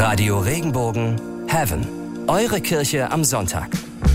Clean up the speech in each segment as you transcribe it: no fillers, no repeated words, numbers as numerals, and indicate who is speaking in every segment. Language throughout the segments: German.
Speaker 1: Radio Regenbogen Heaven. Eure Kirche am Sonntag.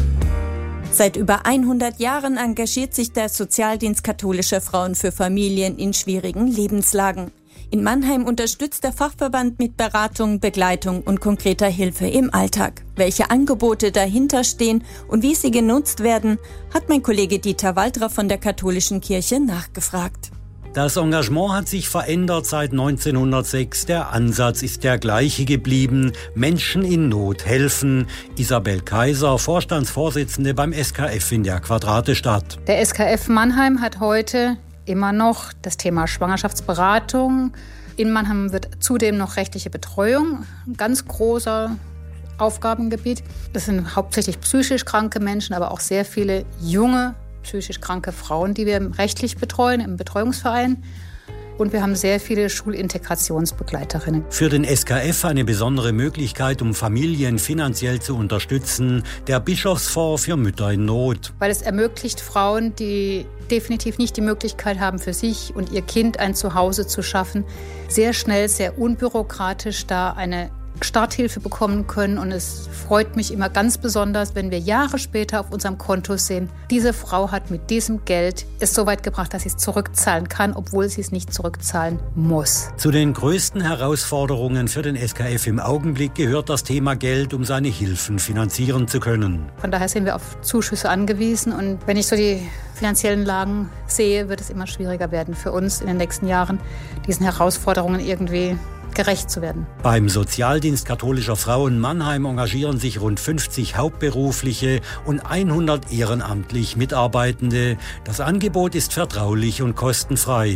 Speaker 2: Seit über 100 Jahren engagiert sich der Sozialdienst katholischer Frauen für Familien in schwierigen Lebenslagen. In Mannheim unterstützt der Fachverband mit Beratung, Begleitung und konkreter Hilfe im Alltag. Welche Angebote dahinter stehen und wie sie genutzt werden, hat mein Kollege Dieter Waldra von der Katholischen Kirche nachgefragt.
Speaker 3: Das Engagement hat sich verändert seit 1906. Der Ansatz ist der gleiche geblieben. Menschen in Not helfen. Isabel Kaiser, Vorstandsvorsitzende beim SKF in der Quadratestadt.
Speaker 4: Der SKF Mannheim hat heute immer noch das Thema Schwangerschaftsberatung. In Mannheim wird zudem noch rechtliche Betreuung, ein ganz großer Aufgabengebiet. Das sind hauptsächlich psychisch kranke Menschen, aber auch sehr viele junge psychisch kranke Frauen, die wir rechtlich betreuen im Betreuungsverein. Und wir haben sehr viele Schulintegrationsbegleiterinnen.
Speaker 3: Für den SKF eine besondere Möglichkeit, um Familien finanziell zu unterstützen, der Bischofsfonds für Mütter in Not.
Speaker 4: Weil es ermöglicht Frauen, die definitiv nicht die Möglichkeit haben, für sich und ihr Kind ein Zuhause zu schaffen, sehr schnell, sehr unbürokratisch da eine Starthilfe bekommen können. Und es freut mich immer ganz besonders, wenn wir Jahre später auf unserem Konto sehen, diese Frau hat mit diesem Geld es so weit gebracht, dass sie es zurückzahlen kann, obwohl sie es nicht zurückzahlen muss.
Speaker 3: Zu den größten Herausforderungen für den SKF im Augenblick gehört das Thema Geld, um seine Hilfen finanzieren zu können.
Speaker 4: Von daher sind wir auf Zuschüsse angewiesen. Und wenn ich so die finanziellen Lagen sehe, wird es immer schwieriger werden für uns in den nächsten Jahren, diesen Herausforderungen irgendwie gerecht zu werden.
Speaker 3: Beim Sozialdienst katholischer Frauen Mannheim engagieren sich rund 50 hauptberufliche und 100 ehrenamtlich Mitarbeitende. Das Angebot ist vertraulich und kostenfrei.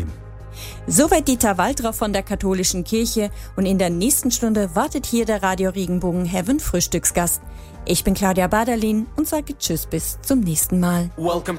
Speaker 2: Soweit Dieter Waldra von der Katholischen Kirche, und in der nächsten Stunde wartet hier der Radio Regenbogen Heaven Frühstücksgast. Ich bin Claudia Baderlin und sage Tschüss bis zum nächsten Mal.
Speaker 1: Welcome